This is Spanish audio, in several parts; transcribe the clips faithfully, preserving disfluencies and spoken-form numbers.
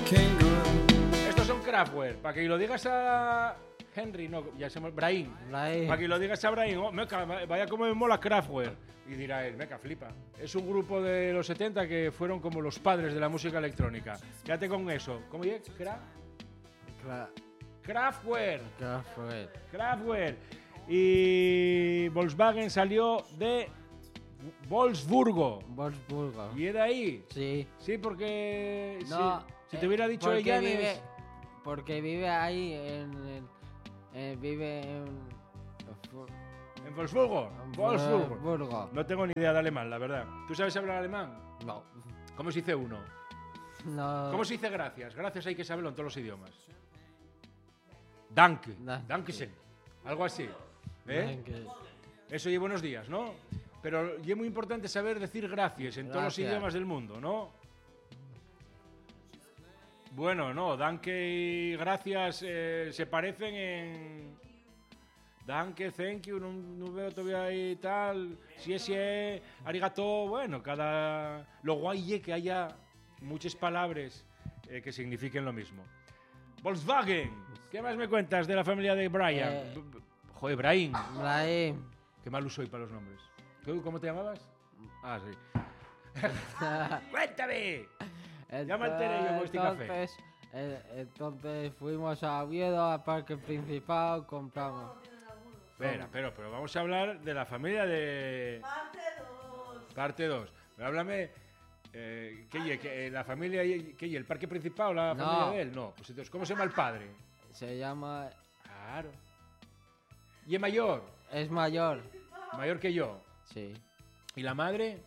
Estos son Kraftwerk. Para que lo digas a Henry, no, ya se llama Brahim. Brahim. Para que lo digas a Brahim, oh, meca, vaya como me mola Kraftwerk. Y dirá él, meca, flipa. Es un grupo de los setenta que fueron como los padres de la música electrónica. Quédate con eso. ¿Cómo es? Kra Cla- Kraftwerk. Kraftwerk. Kraftwerk. Y Volkswagen salió de Wolfsburgo. Wolfsburgo. ¿Y es de ahí? Sí. Sí, porque No. si, si te hubiera eh, dicho porque Llanes... vive, porque vive ahí en, en- eh, vive en ¿En Wolfsburgo? Wolfsburgo. Wolfsburgo. No tengo ni idea de alemán, la verdad. ¿Tú sabes hablar alemán? No. ¿Cómo se dice uno? No. ¿Cómo se dice gracias? Gracias hay que saberlo en todos los idiomas. Danke. Danke. Dankeschön. Algo así. ¿Eh? Eso y buenos días, ¿no? Pero y es muy importante saber decir gracias en todos los Gracias. idiomas del mundo, ¿no? Bueno, no, danke y gracias eh, se parecen en... Danke, thank you, no, no veo todavía ahí tal... Si es, si es, arigato, bueno, cada... Lo guay es que haya muchas palabras eh, que signifiquen lo mismo. Volkswagen, ¿qué más me cuentas de la familia de Brian? Eh. B- b- Joder, Brian. Brahim. Qué malo soy para los nombres. ¿Tú cómo te llamabas? Ah, sí. ¡Cuéntame! Llama al Tere y yo con este café. Entonces, eh, entonces fuimos a Oviedo, al parque principal, compramos. Espera, pero, pero vamos a hablar de la familia de... Parte dos. Parte dos. Pero háblame... Eh, ¿qué ye, que, eh, la familia... ¿Qué ye, el parque principal o la No. familia de él? No. Pues entonces, ¿cómo se llama el padre? Se llama. Claro. ¿Y es mayor? Es mayor. Mayor que yo. Sí. ¿Y la madre?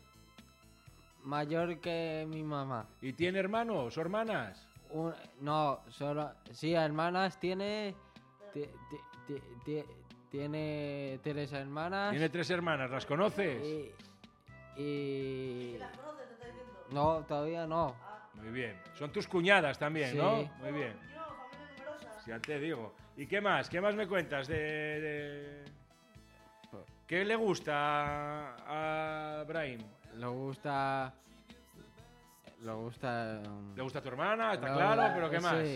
Mayor que mi mamá. ¿Y tiene hermanos o hermanas? Un- no, solo. Sí, hermanas tiene. ti- ti- ti- ti- tiene tres hermanas. Tiene tres hermanas, ¿las conoces? Y. y- ¿Las conoces? Te está diciendo. No, todavía no. Muy bien. Son tus cuñadas también, Sí. ¿no? Muy bien. Yo, familia numerosa. Ya te digo. ¿Y qué más? ¿Qué más me cuentas de...? de- ¿Qué le gusta a, a Brahim? Le gusta. Le gusta. um, ¿Le gusta a tu hermana? Está le- claro, pero ¿qué más? sí.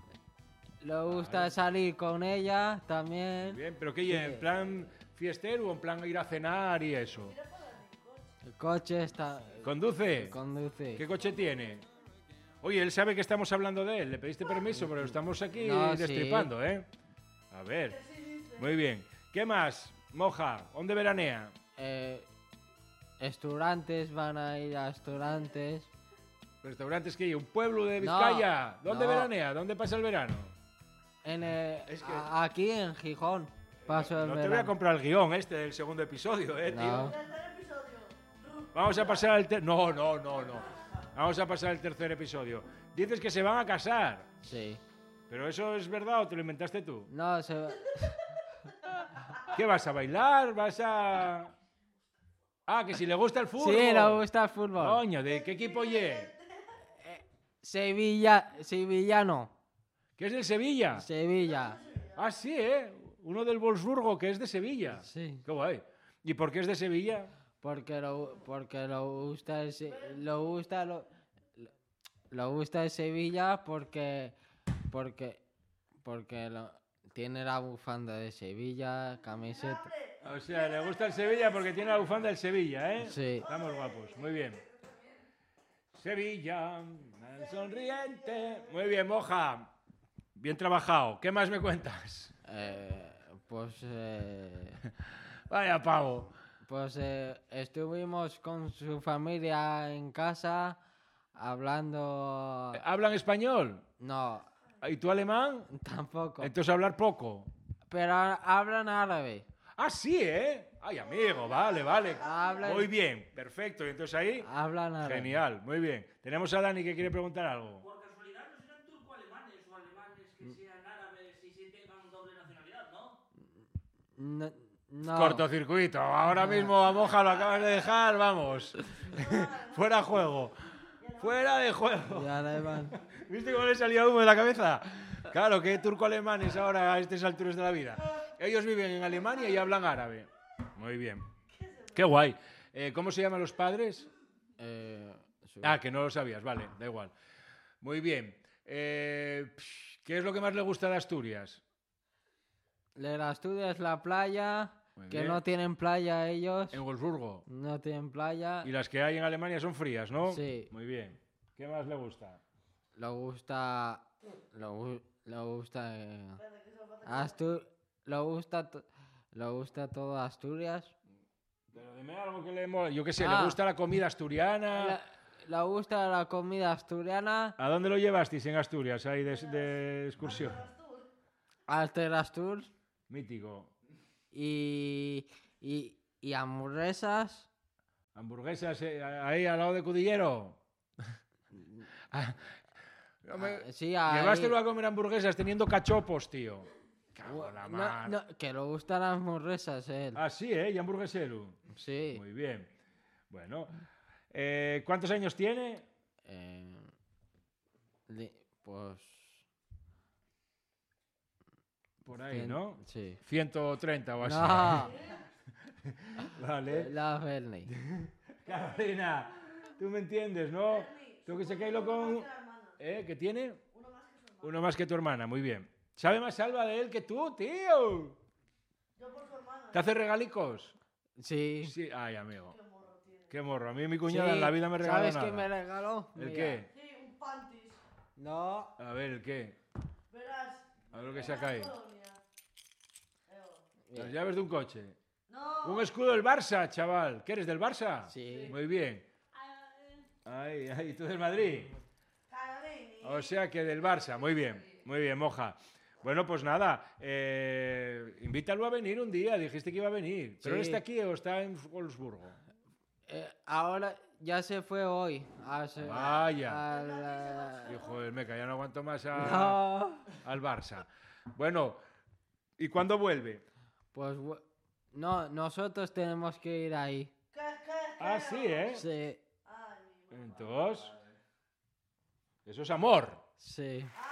Le gusta Vale. salir con ella también. Bien, pero ¿qué? ¿En plan fiestero o en plan ir a cenar y eso? El coche está. ¿Conduce? Conduce. ¿Qué coche tiene? Oye, él sabe que estamos hablando de él. ¿Le pediste permiso? Pero estamos aquí No, sí. destripando, ¿eh? A ver. Muy bien. ¿Qué más? Moja, ¿dónde veranea? Eh, Estudiantes van a ir a restaurantes. ¿Restaurantes que hay? ¿Un pueblo de No, Vizcaya? ¿Dónde no. veranea? ¿Dónde pasa el verano? En el- Es que- a- aquí en Gijón. Paso el No te voy a verano. comprar el guión este del segundo episodio, ¿eh, tío? No. Tercer episodio. Vamos a pasar al... ter- No, no, no, no. Vamos a pasar al tercer episodio. Dices que se van a casar. Sí. ¿Pero eso es verdad o te lo inventaste tú? No, se ¿Qué vas a bailar? ¿Vas a...? Ah, que si le gusta el fútbol. Sí, le gusta el fútbol. Coño, ¿de qué equipo ye? Sevilla, sevillano. ¿Que es del Sevilla? Sevilla. Ah, sí, ¿eh? Uno del Wolfsburgo, que es de Sevilla. Sí. Qué guay. ¿Y por qué es de Sevilla? Porque lo, porque lo gusta el, Se- lo gusta lo, lo- lo gusta el Sevilla porque porque porque lo- tiene la bufanda de Sevilla, camiseta. O sea, le gusta el Sevilla porque tiene la bufanda del Sevilla, ¿eh? Sí. Estamos guapos, muy bien. Sevilla, sonriente. Muy bien, Moja. Bien trabajado. ¿Qué más me cuentas? Eh, pues eh, Vaya pavo. pues eh, estuvimos con su familia en casa hablando. ¿Hablan español? No, ¿Y tú alemán? tampoco. Entonces hablar poco. Pero ha- hablan árabe. Ah, sí, ¿eh? Ay, amigo, vale, vale. Hablan- Muy bien, perfecto. Y entonces ahí, Hablan árabe. genial, muy bien. Tenemos a Dani que quiere preguntar algo. Por casualidad no serán turco-alemanes o alemanes que sean árabes y sí tengan doble nacionalidad, ¿no? No, no. Cortocircuito. Ahora mismo a Moja lo acabas de dejar, vamos. Fuera de juego. Fuera de juego. Y alemán. ¿Viste cómo le salía humo de la cabeza? Claro, que turco-alemanes ahora a estas alturas de la vida. Ellos viven en Alemania y hablan árabe. Muy bien. Qué guay. Eh, ¿Cómo se llaman los padres? Eh, su- Ah, que no lo sabías, vale, da igual. Muy bien. Eh, psh, ¿qué es lo que más le gusta de Asturias? De las Asturias, la playa, Muy que bien. no tienen playa ellos. En Wolfsburgo. No tienen playa. Y las que hay en Alemania son frías, ¿no? Sí. Muy bien. ¿Qué más le gusta? Le gusta. Le, gu- le gusta. eh, Espérate, que se lo hace Astu- le gusta. to- Le gusta todo Asturias. Pero dime algo que le mola. Yo qué sé, Ah. ¿le gusta la comida asturiana? Le, le gusta la comida asturiana. ¿A dónde lo llevasteis en Asturias, ahí de, de excursión? Al Terastur. Mítico. Y. Y, y hamburguesas. Hamburguesas eh, ahí al lado de Cudillero. Ah, no me- Ah, sí, ahí. Llevástelo a comer hamburguesas teniendo cachopos, tío. Cago en la No, mar. no, que le gustan las hamburguesas, él. Ah, sí, ¿eh? Y hamburguesero. Sí. Muy bien. Bueno. Eh, ¿cuántos años tiene? Eh, li- pues. Por ahí, cien- ¿no? Sí. ciento treinta o así. No, Vale. la Bernie. Carolina, tú me entiendes, ¿no? Tú que se cae con... ¿Eh? ¿Qué tiene? Uno más que su hermano. Uno más que tu hermana, muy bien. ¿Sabe más Salva de él que tú, tío? Yo por su hermano. ¿Te hace regalicos? Sí. Sí. Ay, amigo. Qué morro tiene. Qué morro. A mí mi cuñada Sí, en la vida me regaló ¿Sabes nada. qué me regaló? ¿El Mira. qué? Sí, un panties. No. A ver, ¿el qué? Verás. A ver lo que saca ahí. Colonia. Eh, Mira. Las llaves de un coche. No. Un escudo del Barça, chaval. ¿Qué eres, del Barça? Sí. Muy bien. Ay, ay, tú del Madrid. Carorini. O sea que del Barça, muy bien, muy bien, moja. Bueno, pues nada, eh, invítalo a venir un día, dijiste que iba a venir. ¿Pero él Sí. está aquí o está en Wolfsburgo? Eh, ahora ya se fue hoy. a se- Vaya. a la- Hijo del meca, ya no aguanto más a- No. al Barça. Bueno, ¿y cuándo vuelve? Pues bu- no, nosotros tenemos que ir ahí. ¿Qué, qué, Ah, qué? sí, ¿eh? Sí, Ay, mi madre. Entonces, eso es amor. sí. Ah,